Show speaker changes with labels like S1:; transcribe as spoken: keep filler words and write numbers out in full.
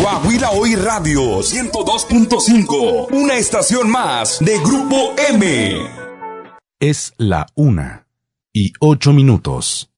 S1: Coahuila Hoy Radio ciento dos punto cinco, una estación más de Grupo M.
S2: Es la una y ocho minutos.